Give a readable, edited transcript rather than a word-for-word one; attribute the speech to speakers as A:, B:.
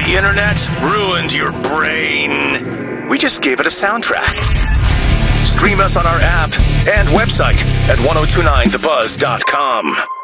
A: The internet ruined your brain. We just gave it a soundtrack. Stream us on our app and website at 1029thebuzz.com.